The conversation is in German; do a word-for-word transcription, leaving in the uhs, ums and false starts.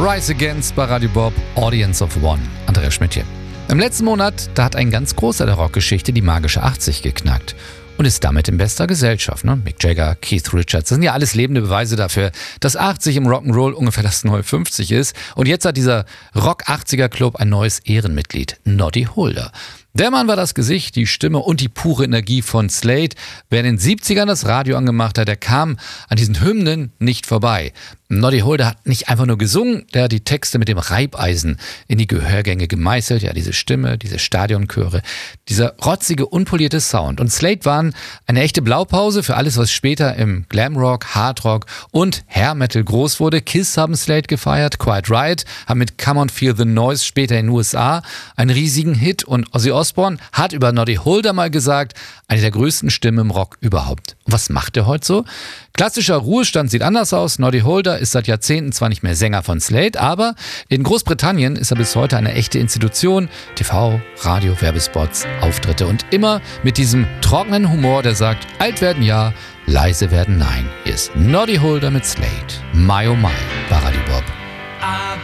Rise Against bei Radio Bob, Audience of One. Andreas Schmidt hier. Im letzten Monat, da hat ein ganz großer der Rockgeschichte die magische achtzig geknackt. Und ist damit in bester Gesellschaft. Ne? Mick Jagger, Keith Richards, das sind ja alles lebende Beweise dafür, dass achtzig im Rock'n'Roll ungefähr das neue fünfzig ist. Und jetzt hat dieser Rock-achtziger-Club ein neues Ehrenmitglied, Noddy Holder. Der Mann war das Gesicht, die Stimme und die pure Energie von Slade. Wer in den siebzigern das Radio angemacht hat, der kam an diesen Hymnen nicht vorbei. Noddy Holder hat nicht einfach nur gesungen, der hat die Texte mit dem Reibeisen in die Gehörgänge gemeißelt. Ja, diese Stimme, diese Stadionchöre, dieser rotzige, unpolierte Sound. Und Slade waren eine echte Blaupause für alles, was später im Glamrock, Hardrock und Hair Metal groß wurde. Kiss haben Slade gefeiert, Quiet Riot haben mit Come on Feel the Noise später in den U S A einen riesigen Hit und Ozzy Osbourne hat über Noddy Holder mal gesagt, eine der größten Stimmen im Rock überhaupt. Und was macht er heute so? Klassischer Ruhestand sieht anders aus. Noddy Holder ist seit Jahrzehnten zwar nicht mehr Sänger von Slade, aber in Großbritannien ist er bis heute eine echte Institution. T V, Radio, Werbespots, Auftritte und immer mit diesem trockenen Humor, der sagt, alt werden ja, leise werden nein. Hier ist Noddy Holder mit Slade. My oh my bei Radio Bob.